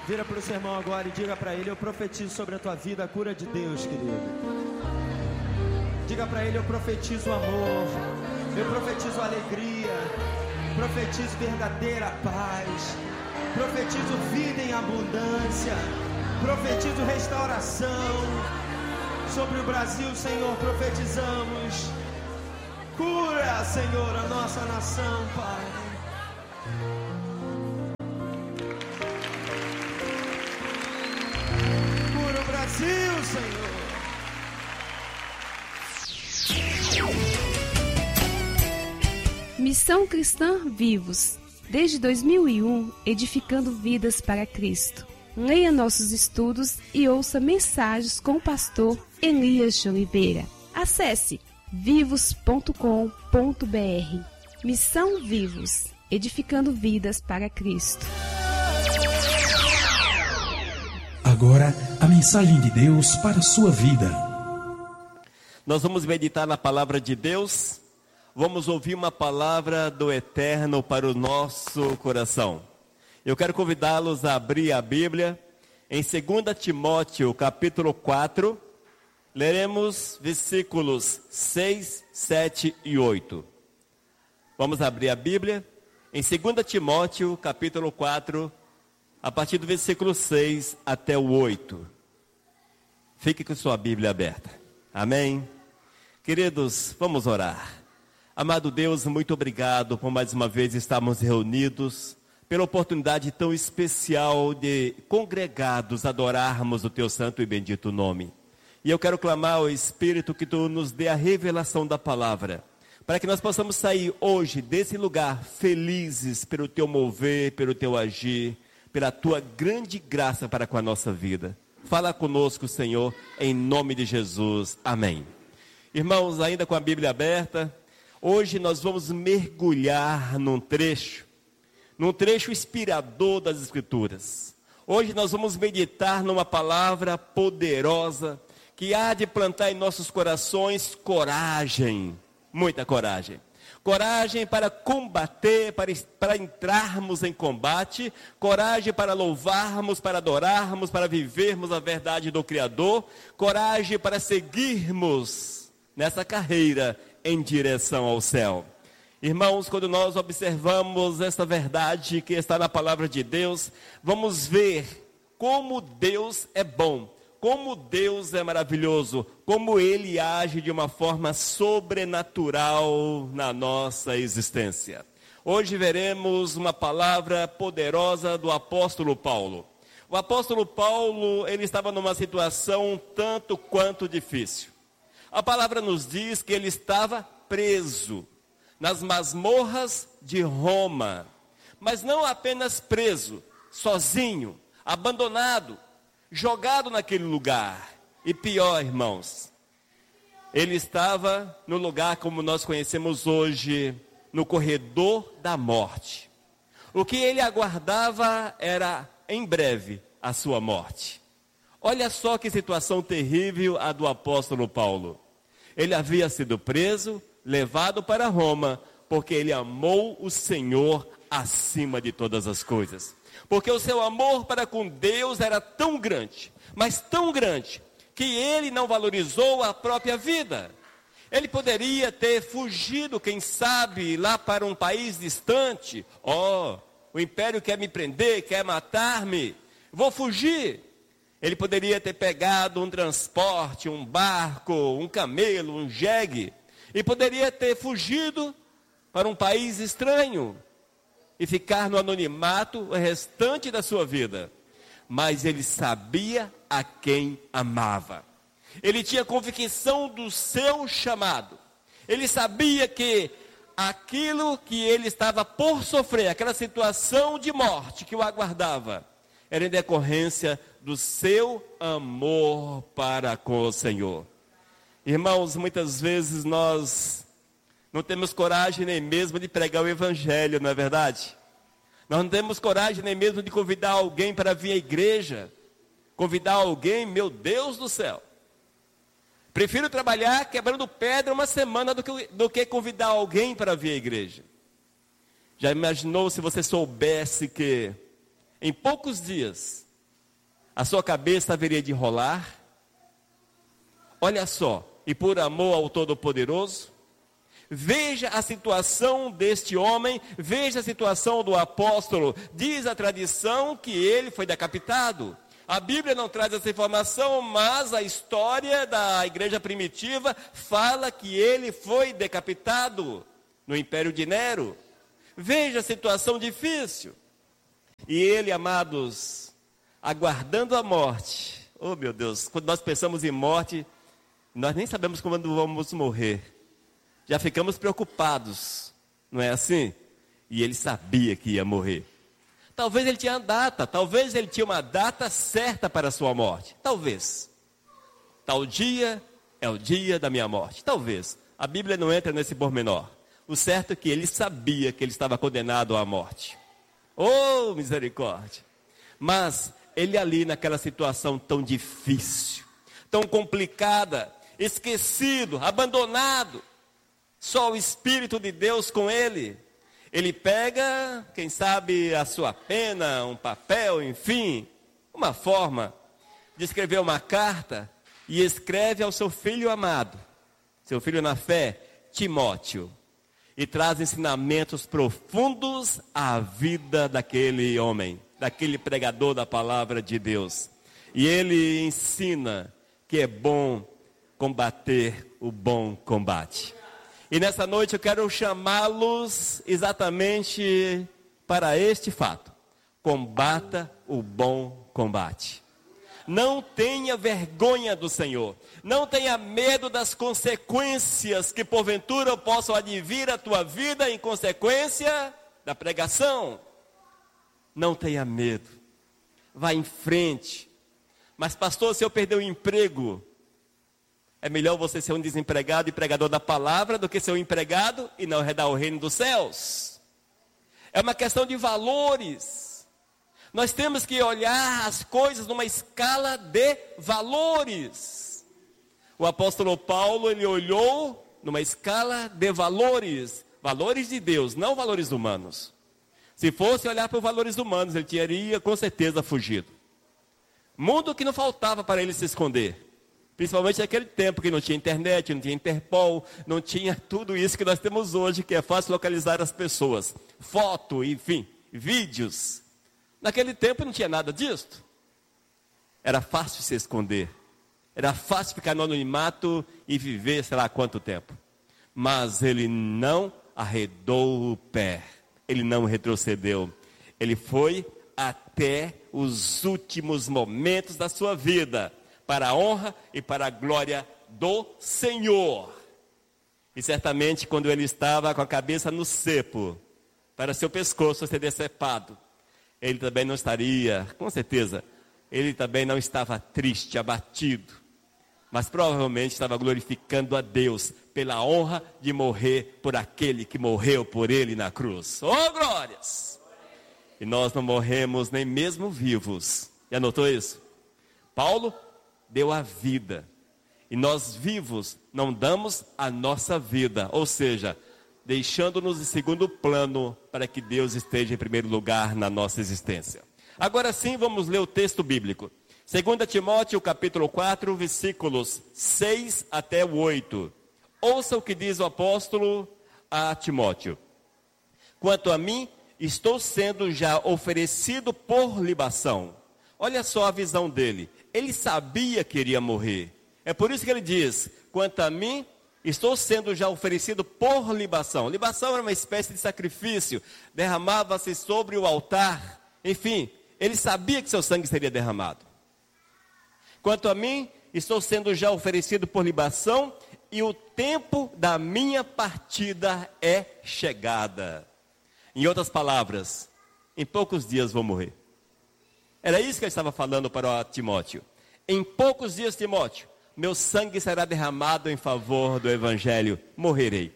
Vira para o seu irmão agora e diga para ele: eu profetizo sobre a tua vida a cura de Deus, querido. Diga para ele: eu profetizo amor, eu profetizo alegria, profetizo verdadeira paz, profetizo vida em abundância, profetizo restauração. Sobre o Brasil, Senhor, profetizamos. Cura, Senhor, a nossa nação, Pai. Cura o Brasil, Senhor. Missão Cristã Vivos. Desde 2001, edificando vidas para Cristo. Leia nossos estudos e ouça mensagens com o pastor Elias de Oliveira. Acesse vivos.com.br. Missão Vivos, edificando vidas para Cristo. Agora, a mensagem de Deus para a sua vida. Nós vamos meditar na palavra de Deus. Vamos ouvir uma palavra do Eterno para o nosso coração. Eu quero convidá-los a abrir a Bíblia em 2 Timóteo, capítulo 4. Leremos versículos 6, 7 e 8. Vamos abrir a Bíblia em 2 Timóteo, capítulo 4, a partir do versículo 6 até o 8. Fique com sua Bíblia aberta. Amém? Queridos, vamos orar. Amado Deus, muito obrigado por mais uma vez estarmos reunidos, pela oportunidade tão especial de congregados adorarmos o teu santo e bendito nome. E eu quero clamar ao Espírito que tu nos dê a revelação da palavra, para que nós possamos sair hoje desse lugar felizes pelo teu mover, pelo teu agir, pela tua grande graça para com a nossa vida. Fala conosco, Senhor, em nome de Jesus. Amém. Irmãos, ainda com a Bíblia aberta, hoje nós vamos mergulhar num trecho inspirador das Escrituras. Hoje nós vamos meditar numa palavra poderosa, que há de plantar em nossos corações coragem, muita coragem. Coragem para combater, para entrarmos em combate, coragem para louvarmos, para adorarmos, para vivermos a verdade do Criador, coragem para seguirmos nessa carreira em direção ao céu. Irmãos, quando nós observamos essa verdade que está na palavra de Deus, vamos ver como Deus é bom, como Deus é maravilhoso, como Ele age de uma forma sobrenatural na nossa existência. Hoje veremos uma palavra poderosa do apóstolo Paulo. O apóstolo Paulo, ele estava numa situação tanto quanto difícil. A palavra nos diz que ele estava preso nas masmorras de Roma, mas não apenas preso, sozinho, abandonado, jogado naquele lugar. E pior, irmãos, ele estava no lugar como nós conhecemos hoje, no corredor da morte. O que ele aguardava era, em breve, a sua morte. Olha só que situação terrível a do apóstolo Paulo. Ele havia sido preso, levado para Roma, porque ele amou o Senhor acima de todas as coisas. Porque o seu amor para com Deus era tão grande, mas tão grande, que ele não valorizou a própria vida. Ele poderia ter fugido, quem sabe, lá para um país distante. O império quer me prender, quer matar-me, vou fugir. Ele poderia ter pegado um transporte, um barco, um camelo, um jegue, e poderia ter fugido para um país estranho e ficar no anonimato o restante da sua vida. Mas ele sabia a quem amava. Ele tinha convicção do seu chamado. Ele sabia que aquilo que ele estava por sofrer, aquela situação de morte que o aguardava, era em decorrência do seu amor para com o Senhor. Irmãos, muitas vezes nós não temos coragem nem mesmo de pregar o Evangelho, não é verdade? Nós não temos coragem nem mesmo de convidar alguém para vir à igreja. Convidar alguém, meu Deus do céu. Prefiro trabalhar quebrando pedra uma semana do que convidar alguém para vir à igreja. Já imaginou se você soubesse que em poucos dias a sua cabeça haveria de rolar. Olha só, e por amor ao Todo-Poderoso, veja a situação deste homem, veja a situação do apóstolo. Diz a tradição que ele foi decapitado. A Bíblia não traz essa informação, mas a história da igreja primitiva fala que ele foi decapitado no Império de Nero. Veja a situação difícil. E ele, amados, aguardando a morte. Oh, meu Deus, quando nós pensamos em morte, nós nem sabemos quando vamos morrer. Já ficamos preocupados, não é assim? E ele sabia que ia morrer. Talvez ele tinha data, talvez ele tinha uma data certa para a sua morte. Talvez. Tal dia é o dia da minha morte. Talvez. A Bíblia não entra nesse pormenor. O certo é que ele sabia que ele estava condenado à morte. Oh, misericórdia! Mas ele ali naquela situação tão difícil, tão complicada, esquecido, abandonado, só o Espírito de Deus com ele. Ele pega, quem sabe, a sua pena, um papel, enfim, uma forma de escrever uma carta e escreve ao seu filho amado, seu filho na fé, Timóteo, e traz ensinamentos profundos à vida daquele homem, daquele pregador da palavra de Deus. E ele ensina que é bom combater o bom combate. E nessa noite eu quero chamá-los exatamente para este fato. Combata o bom combate. Não tenha vergonha do Senhor. Não tenha medo das consequências que porventura possam advir à tua vida em consequência da pregação. Não tenha medo. Vá em frente. Mas pastor, se eu perder o emprego, é melhor você ser um desempregado e pregador da palavra do que ser um empregado e não herdar o reino dos céus. É uma questão de valores. Nós temos que olhar as coisas numa escala de valores. O apóstolo Paulo, ele olhou numa escala de valores. Valores de Deus, não valores humanos. Se fosse olhar para os valores humanos, ele teria com certeza fugido. Mundo que não faltava para ele se esconder. Principalmente naquele tempo que não tinha internet, não tinha Interpol, não tinha tudo isso que nós temos hoje, que é fácil localizar as pessoas. Foto, enfim, vídeos. Naquele tempo não tinha nada disso. Era fácil se esconder. Era fácil ficar no anonimato e viver sei lá quanto tempo. Mas ele não arredou o pé. Ele não retrocedeu. Ele foi até os últimos momentos da sua vida, para a honra e para a glória do Senhor. E certamente quando ele estava com a cabeça no cepo, para seu pescoço ser decepado, ele também não estaria, com certeza, ele também não estava triste, abatido, mas provavelmente estava glorificando a Deus pela honra de morrer por aquele que morreu por ele na cruz. Oh, glórias! E nós não morremos nem mesmo vivos. Já notou isso? Paulo deu a vida. E nós vivos não damos a nossa vida. Ou seja, deixando-nos em segundo plano para que Deus esteja em primeiro lugar na nossa existência. Agora sim, vamos ler o texto bíblico. 2 Timóteo, capítulo 4, versículos 6 até o 8. Ouça o que diz o apóstolo a Timóteo. Quanto a mim, estou sendo já oferecido por libação. Olha só a visão dele. Ele sabia que iria morrer. É por isso que ele diz, quanto a mim, estou sendo já oferecido por libação. Libação era uma espécie de sacrifício. Derramava-se sobre o altar. Enfim, ele sabia que seu sangue seria derramado. Quanto a mim, estou sendo já oferecido por libação e o tempo da minha partida é chegada. Em outras palavras, em poucos dias vou morrer. Era isso que ele estava falando para Timóteo. Em poucos dias, Timóteo, meu sangue será derramado em favor do evangelho, morrerei.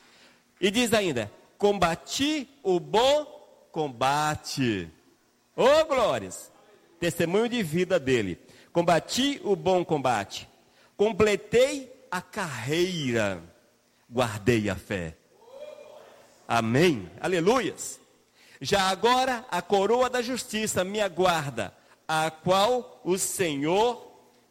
E diz ainda, combati o bom combate. Oh, glórias! Testemunho de vida dele. Combati o bom combate. Completei a carreira. Guardei a fé. Amém. Aleluias. Já agora a coroa da justiça me aguarda, a qual o Senhor,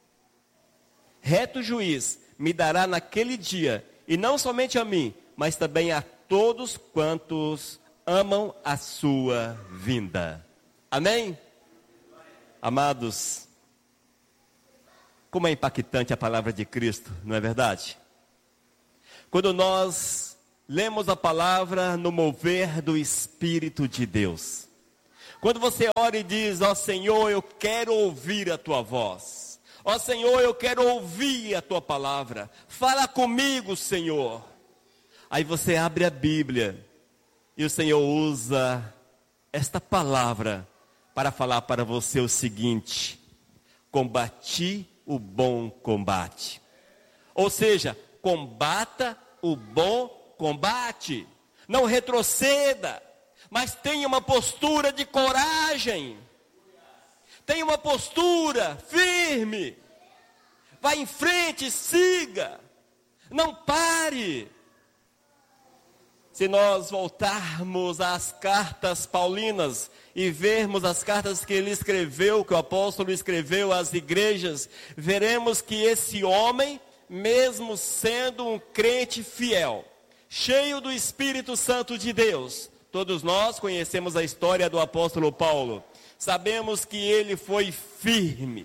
reto juiz, me dará naquele dia, e não somente a mim, mas também a todos quantos amam a sua vinda. Amém? Amados, como é impactante a palavra de Cristo, não é verdade? Quando nós lemos a palavra no mover do Espírito de Deus, quando você ora e diz, ó Senhor, eu quero ouvir a tua voz, ó Senhor, eu quero ouvir a tua palavra, fala comigo, Senhor. Aí você abre a Bíblia e o Senhor usa esta palavra para falar para você o seguinte: combati o bom combate. Ou seja, combata o bom combate. Não retroceda, mas tenha uma postura de coragem. Tenha uma postura firme. Vá em frente, siga. Não pare. Se nós voltarmos às cartas paulinas e vermos as cartas que ele escreveu, que o apóstolo escreveu às igrejas, veremos que esse homem, mesmo sendo um crente fiel, cheio do Espírito Santo de Deus, todos nós conhecemos a história do apóstolo Paulo, sabemos que ele foi firme,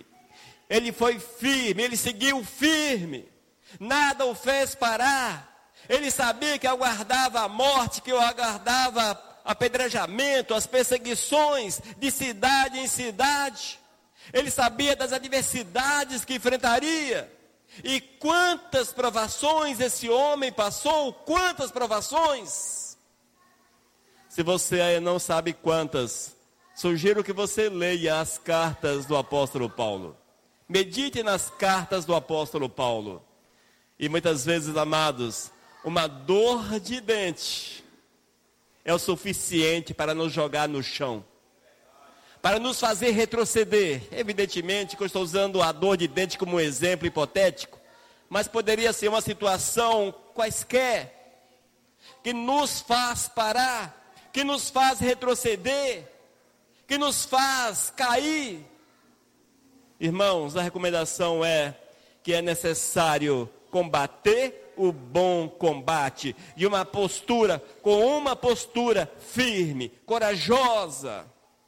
ele seguiu firme, nada o fez parar. Ele sabia que aguardava a morte, que aguardava apedrejamento, as perseguições de cidade em cidade. Ele sabia das adversidades que enfrentaria. E quantas provações esse homem passou, quantas provações. Se você não sabe quantas, sugiro que você leia as cartas do apóstolo Paulo. Medite nas cartas do apóstolo Paulo. E muitas vezes, amados, uma dor de dente é o suficiente para nos jogar no chão, para nos fazer retroceder. Evidentemente que eu estou usando a dor de dente como um exemplo hipotético, mas poderia ser uma situação quaisquer, que nos faz parar, que nos faz retroceder, que nos faz cair. Irmãos, a recomendação é que é necessário combater o bom combate, e com uma postura firme, corajosa.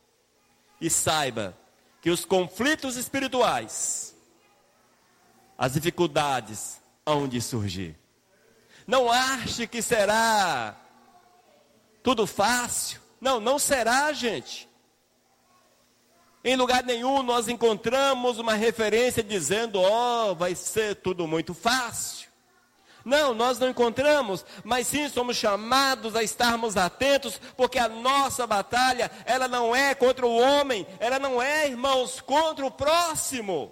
E saiba que os conflitos espirituais, as dificuldades hão de surgir. Não ache que será tudo fácil. Não será, gente. Em lugar nenhum nós encontramos uma referência dizendo, vai ser tudo muito fácil. Não, nós não encontramos, mas sim somos chamados a estarmos atentos, porque a nossa batalha, ela não é contra o homem, ela não é, irmãos, contra o próximo.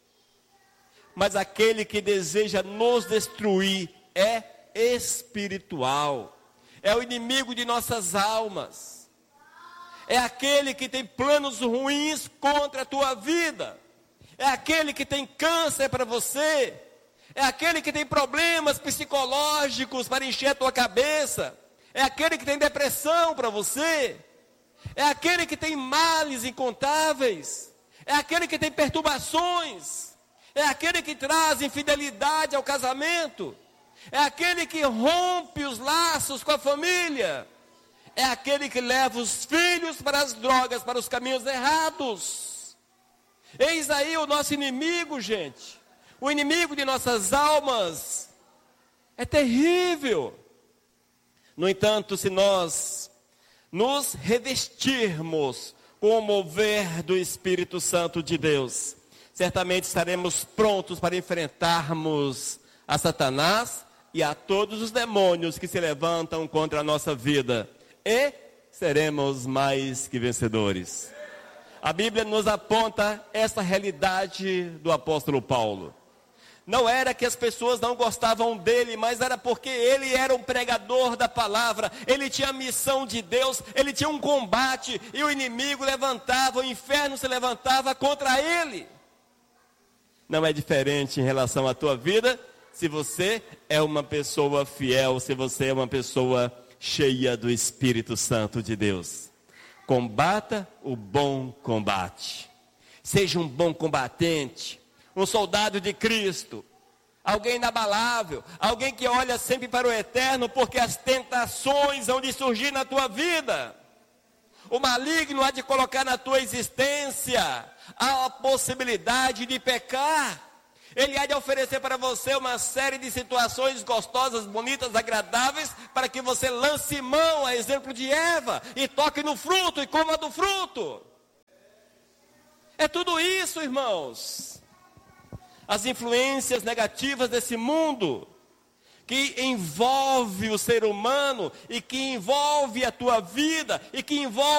Mas aquele que deseja nos destruir é espiritual, é o inimigo de nossas almas, é aquele que tem planos ruins contra a tua vida, é aquele que tem câncer para você, é aquele que tem problemas psicológicos para encher a tua cabeça, é aquele que tem depressão para você, é aquele que tem males incontáveis, é aquele que tem perturbações, é aquele que traz infidelidade ao casamento, é aquele que rompe os laços com a família, é aquele que leva os filhos para as drogas, para os caminhos errados. Eis aí o nosso inimigo, gente. O inimigo de nossas almas é terrível. No entanto, se nós nos revestirmos com o mover do Espírito Santo de Deus, certamente estaremos prontos para enfrentarmos a Satanás e a todos os demônios que se levantam contra a nossa vida. E seremos mais que vencedores. A Bíblia nos aponta essa realidade do apóstolo Paulo. Não era que as pessoas não gostavam dele, mas era porque ele era um pregador da palavra, ele tinha a missão de Deus, ele tinha um combate, e o inimigo levantava, o inferno se levantava contra ele. Não é diferente em relação à tua vida, se você é uma pessoa fiel, se você é uma pessoa cheia do Espírito Santo de Deus. Combata o bom combate. Seja um bom combatente, um soldado de Cristo, alguém inabalável, alguém que olha sempre para o eterno, porque as tentações vão de surgir na tua vida. O maligno há de colocar na tua existência a possibilidade de pecar. Ele há de oferecer para você uma série de situações gostosas, bonitas, agradáveis, para que você lance mão, a exemplo de Eva, e toque no fruto e coma do fruto. É tudo isso, irmãos. As influências negativas desse mundo, que envolve o ser humano, e que envolve a tua vida, e que envolve